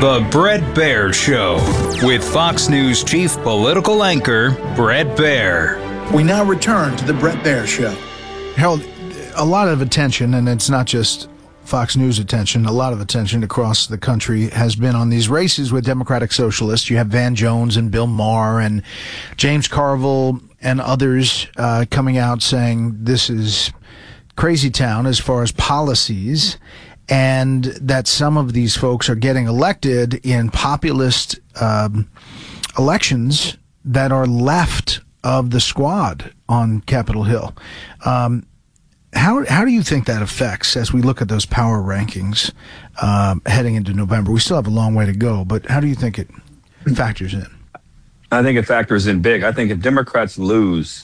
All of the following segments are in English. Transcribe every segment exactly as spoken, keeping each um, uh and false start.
The Bret Baier Show with Fox News chief political anchor Bret Baier. We now return to the Bret Baier Show. Harold, a lot of attention, and it's not just Fox News attention, a lot of attention across the country has been on these races with Democratic Socialists. You have Van Jones and Bill Maher and James Carville and others uh, coming out saying this is crazy town as far as policies, and that some of these folks are getting elected in populist um, elections that are left of the squad on Capitol Hill. Um, how how do you think that affects as we look at those power rankings um, heading into November? We still have a long way to go, but how do you think it factors in? I think it factors in big. I think if Democrats lose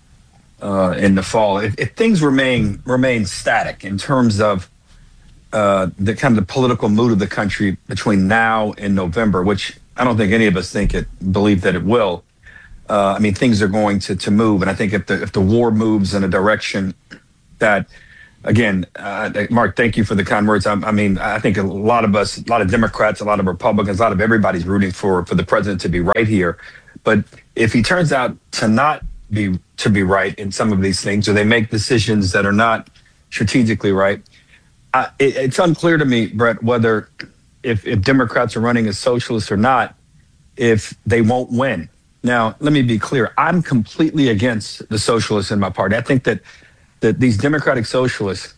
uh, in the fall, if, if things remain remain static in terms of uh, the kind of the political mood of the country between now and November, which I don't think any of us think it believe that it will. Uh, I mean, things are going to to move, and I think if the if the war moves in a direction that, again, uh, Mark, thank you for the kind words. I, I mean, I think a lot of us, a lot of Democrats, a lot of Republicans, a lot of everybody's rooting for for the president to be right here. But if he turns out to not be to be right in some of these things, or they make decisions that are not strategically right, uh, it, it's unclear to me, Bret, whether if, if Democrats are running as socialists or not, if they won't win. Now, let me be clear. I'm completely against the socialists in my party. I think that that these Democratic Socialists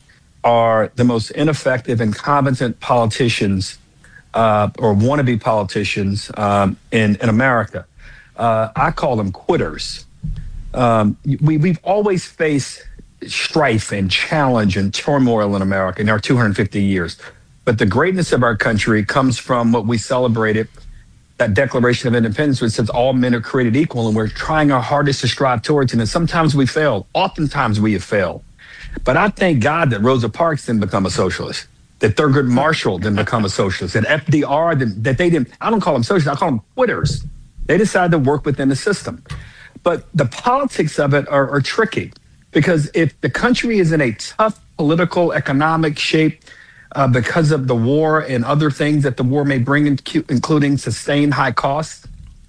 are the most ineffective, incompetent politicians uh, or wannabe politicians um, in, in America. Uh, I call them quitters. Um, we, we've always faced strife and challenge and turmoil in America in our two hundred fifty years. But the greatness of our country comes from what we celebrated, that Declaration of Independence, which says all men are created equal, and we're trying our hardest to strive towards it. And sometimes we fail. Oftentimes we have failed. But I thank God that Rosa Parks didn't become a socialist, that Thurgood Marshall didn't become a socialist, that F D R, that they didn't, I don't call them socialists, I call them quitters. They decided to work within the system. But the politics of it are, are tricky, because if the country is in a tough political, economic shape, Uh, because of the war and other things that the war may bring, in, including sustained high costs,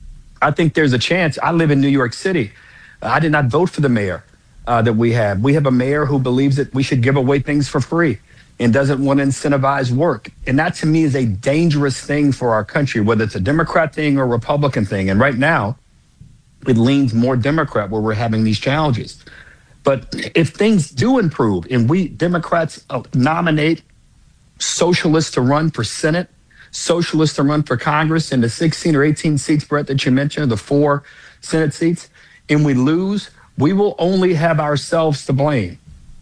I think there's a chance. I live in New York City. I did not vote for the mayor uh, that we have. We have a mayor who believes that we should give away things for free and doesn't want to incentivize work. And that, to me, is a dangerous thing for our country, whether it's a Democrat thing or a Republican thing. And right now, it leans more Democrat where we're having these challenges. But if things do improve and we Democrats uh, nominate socialists to run for Senate, socialists to run for Congress in the sixteen or eighteen seats, Bret, that you mentioned, the four Senate seats, and we lose, we will only have ourselves to blame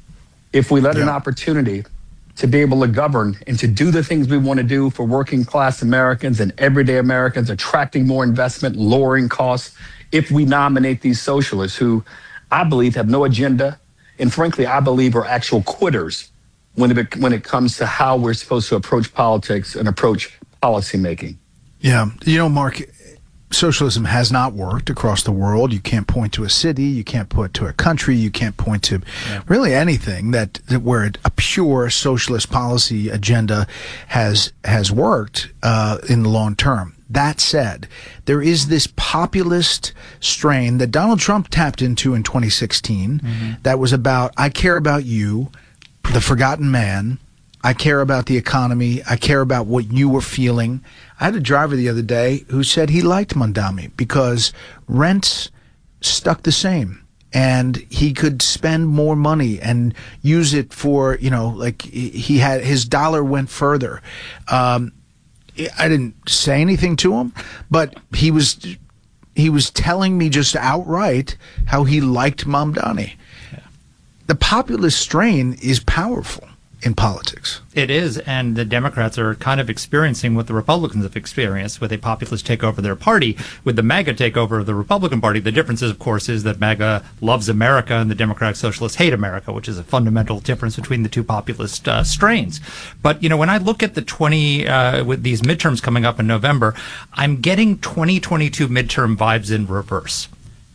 if we let yeah. an opportunity to be able to govern and to do the things we want to do for working class Americans and everyday Americans, attracting more investment, lowering costs, if we nominate these socialists who I believe have no agenda, and frankly, I believe are actual quitters when it when it comes to how we're supposed to approach politics and approach policymaking. Yeah. You know, Mark, socialism has not worked across the world. You can't point to a city. You can't point to a country. You can't point to yeah. really anything that, that where a pure socialist policy agenda has has worked uh, in the long term. That said, there is this populist strain that Donald Trump tapped into in twenty sixteen mm-hmm. that was about, I care about you, the forgotten man. I care about the economy. I care about what you were feeling. I had a driver the other day who said he liked Mamdani because rents stuck the same and he could spend more money and use it for, you know, like he had, his dollar went further. Um, I didn't say anything to him, but he was, he was telling me just outright how he liked Mamdani. The populist strain is powerful in politics. It is, and the Democrats are kind of experiencing what the Republicans have experienced with a populist takeover of their party, with the MAGA takeover of the Republican Party. The difference, is, of course, is that MAGA loves America and the Democratic Socialists hate America, which is a fundamental difference between the two populist uh, strains. But, you know, when I look at the twenty, uh, with these midterms coming up in November, I'm getting twenty twenty-two midterm vibes in reverse.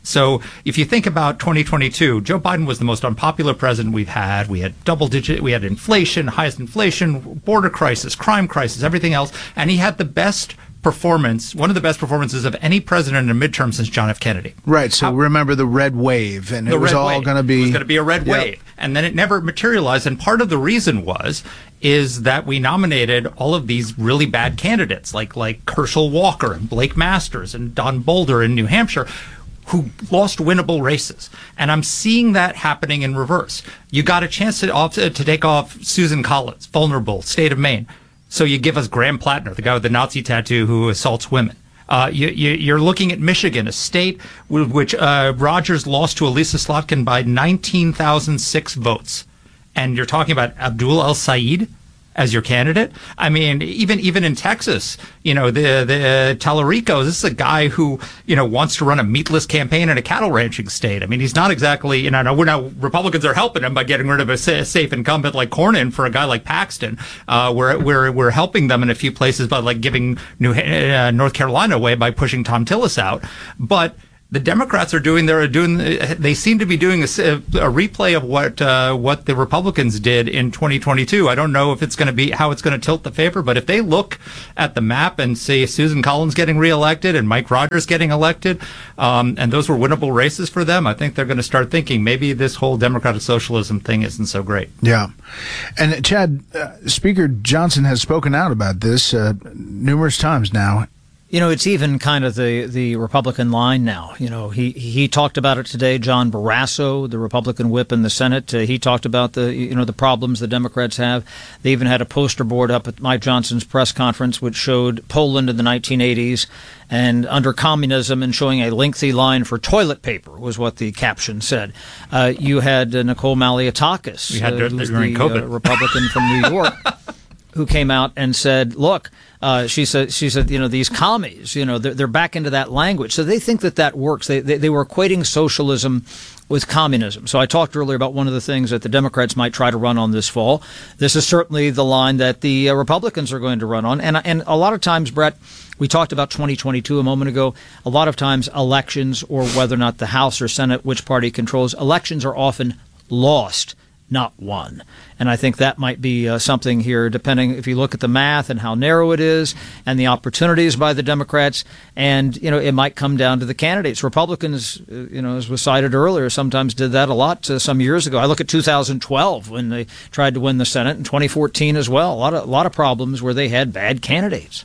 So if you think about twenty twenty-two, Joe Biden was the most unpopular president we've had. We had double digit, we had inflation, highest inflation, border crisis, crime crisis, everything else. And he had the best performance, one of the best performances of any president in a midterm since John F. Kennedy. Right. So How, remember the red wave, and it was all going to be... It was going to be a red yep. wave. And then it never materialized. And part of the reason was, is that we nominated all of these really bad candidates, like, like Herschel Walker and Blake Masters and Don Bolder in New Hampshire, who lost winnable races. And I'm seeing that happening in reverse. You got a chance to, off, to take off Susan Collins, vulnerable, state of Maine. So you give us Graham Plattner, the guy with the Nazi tattoo who assaults women. Uh, you, you, you're looking at Michigan, a state with which uh, Rogers lost to Elisa Slotkin by nineteen thousand six votes. And you're talking about Abdul El-Sayed as your candidate. I mean, even even in Texas, you know, the the uh, Talarico, this is a guy who, you know, wants to run a meatless campaign in a cattle ranching state. I mean, he's not exactly, you know, we're now Republicans are helping him by getting rid of a safe incumbent like Cornyn for a guy like Paxton. Uh, we're we're we're helping them in a few places by like giving New uh, North Carolina away by pushing Tom Tillis out, but the Democrats are doing they're doing they seem to be doing a, a replay of what uh, what the Republicans did in twenty twenty-two. I don't know if it's going to be how it's going to tilt the favor, but if they look at the map and see Susan Collins getting reelected and Mike Rogers getting elected, um, and those were winnable races for them, I think they're going to start thinking maybe this whole democratic socialism thing isn't so great. Yeah, and Chad, uh, Speaker Johnson has spoken out about this uh, numerous times now. You know, it's even kind of the, the Republican line now. You know, he he talked about it today. John Barrasso, the Republican whip in the Senate, uh, he talked about the you know the problems the Democrats have. They even had a poster board up at Mike Johnson's press conference which showed Poland in the nineteen eighties and under communism, and showing a lengthy line for toilet paper was what the caption said. Uh, you had uh, Nicole Malliotakis, we had uh, who's the uh, Republican from New York, who came out and said, look, Uh, she said, she said, you know, these commies, you know, they're, they're back into that language. So they think that that works. They, they, they were equating socialism with communism. So I talked earlier about one of the things that the Democrats might try to run on this fall. This is certainly the line that the uh, Republicans are going to run on. And, and a lot of times, Brett, we talked about twenty twenty-two a moment ago. A lot of times elections, or whether or not the House or Senate, which party controls, elections are often lost, not won. And I think that might be uh, something here, depending if you look at the math and how narrow it is and the opportunities by the Democrats. And, you know, it might come down to the candidates. Republicans, uh, you know, as was cited earlier, sometimes did that a lot uh, some years ago. I look at two thousand twelve when they tried to win the Senate, and twenty fourteen as well. A lot of, a lot of problems where they had bad candidates.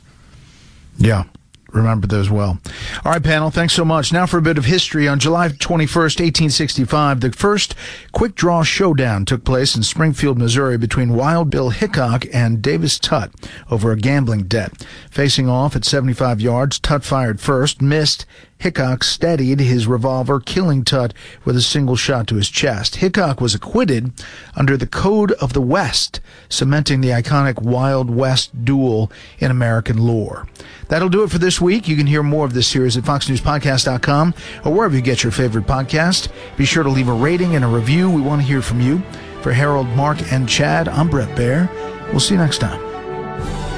Yeah. Remember those well. All right, panel, thanks so much. Now for a bit of history. On July twenty-first, eighteen sixty-five, the first quick draw showdown took place in Springfield, Missouri between Wild Bill Hickok and Davis Tutt over a gambling debt. Facing off at seventy-five yards, Tutt fired first, missed. Hickok steadied his revolver, killing Tutt with a single shot to his chest. Hickok was acquitted under the Code of the West, cementing the iconic Wild West duel in American lore. That'll do it for this week. You can hear more of this series at fox news podcast dot com or wherever you get your favorite podcast. Be sure to leave a rating and a review. We want to hear from you. For Harold, Mark, and Chad, I'm Brett Baer. We'll see you next time.